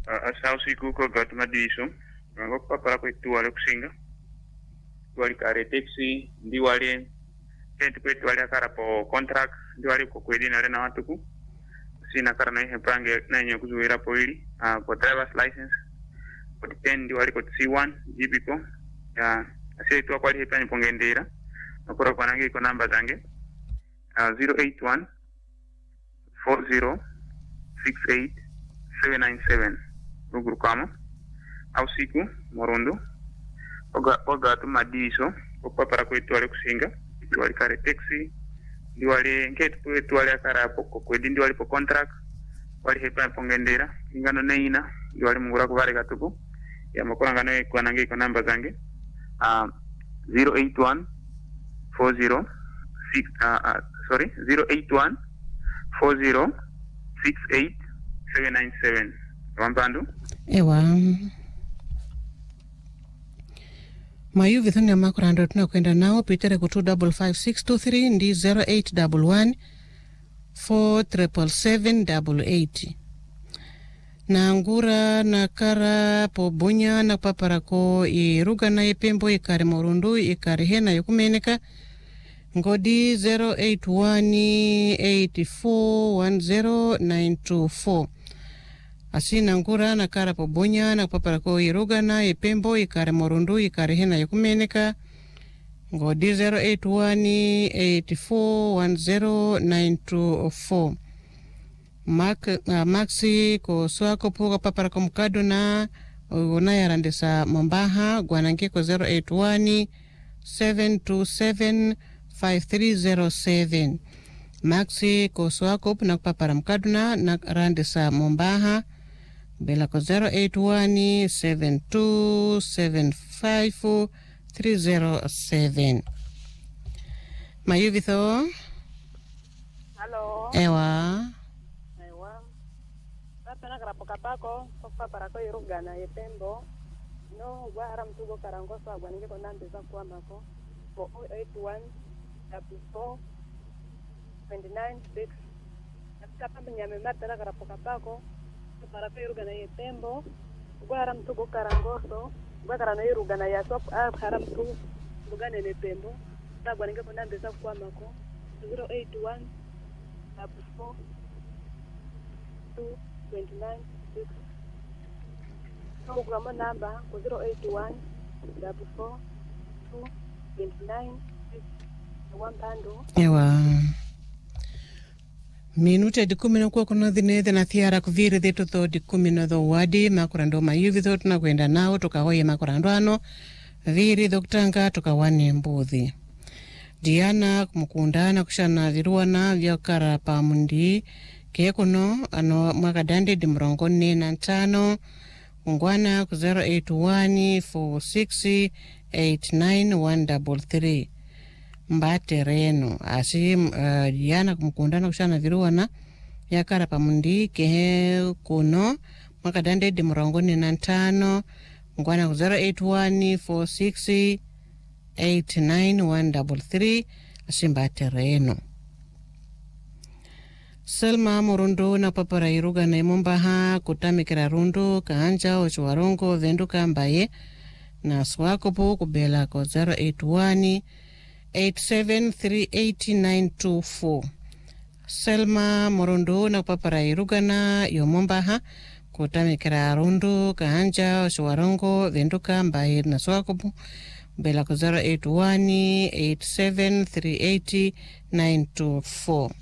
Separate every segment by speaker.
Speaker 1: asausiku ko gatuma diso ngo papa ko tuwale kusinga wali kare taxi ndi wali kenti kwetu wali akara po contract ndi wali ko kwedina na watuku sina karana he prange na nyo kuzuira po ili po driver's license ko ndi wali ko C1 jibipo ya ase tu akwali he pani pongendera akora kwa nangi ko namba zange 081 40 68 797 Ruguru kama au siku morondo oga tu madiso okwa para kwetu wale kusinga wale kare taxi ndi wale ngetu kwetu wale akara poko kwedi ndi wale po contract wale hepa pongendera ingano neina ndi wale mungura kuvale katuku ya makora ngano kwa nangi ko namba zange 081 40 081 40 68 797 Wambandu?
Speaker 2: Ewa. Mayuvi thuni ya makurando tunakwenda nao pitere ku 255623 ndi 0811 47778. Na ngura na kara po bunya na paparako iruga na ipembo ikare morundu ikare hena yukumeneka ngodi 0818410924 asina ngura na kara po bunya na paparako iruga na ipembo ikare morundu ikare hena yukumeneka ngodi 0818410924 Maxi ko swako puga paparako mkado na unayarandisa mombaha gwanangi ko 081 727 5307 Maxi ko swako na papara mkaduna na randisa mombaha bela ko 081 7275 307 Mayuvitho.
Speaker 3: Halo.
Speaker 2: Ewa.
Speaker 3: Tapena karapoka pako papara ko irugana yetembo no gwara mtugo karangoso agwanike ko nambe za kwa mako 481 4 296 nakapa mnyame matera karapoka pako para ko irugana yetembo gwara mtugo karangoso gwara na irugana ya sop haram tu lugane ne tembo agwanike ko nambe za kwa mako 081 4 229 6 programa namba 081 4 229 6
Speaker 2: Ewa. Minute di kumino kwa kuna dhinethe na thiara kuviri dhetu tho di kumino tho wadi makurando mayuvi tho tunakwenda nao tukahoye makurando ano viri tho kutanga tukawane mbuthi. Diana kumukundana kushana viruana vyakara pa mundi Kekuno ano mwakadande di mrongo 45 ungwana ku 0814689133 mbate reno asi yana kumukundana kushana viruana yakara pamundi kehe kuno mwakadande di mrongo 45 ungwana ku 0814689133 asi mbate reno Selma Murundu na papara iruga na imombaha kutamikira rundu kaanja ochuwarongo venduka mbaye na swakopo kubela ko 081 8738924 Selma Murundu na papara iruga na yomombaha kutamikira rundu kaanja ochuwarongo venduka mbaye na swakopo kubela ko 081 8738924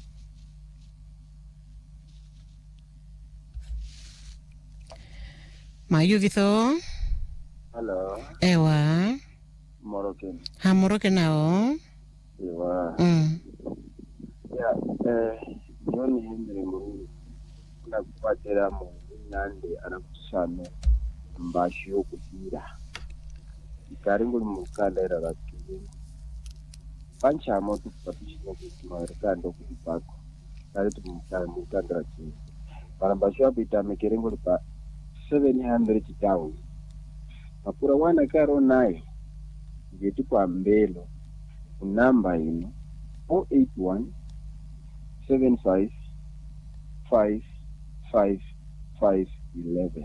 Speaker 2: Mayuvitho.
Speaker 4: Hello.
Speaker 2: Ewa.
Speaker 4: Moroken.
Speaker 2: Ha moroken nao.
Speaker 4: Ewa. Ya, John Henry Murungu. Kuna kupatera mu nande anakusano mbashi okupira. Ikaringo mukandera rakiri. Pancha moto kupatishwa kumarekando kupako. Kale tumukandera chini. Parambashi apita mekerengo lipa 700,000 Makura wana karo nae jetu kwa mbelo namba ino 081 75 5 5 5 11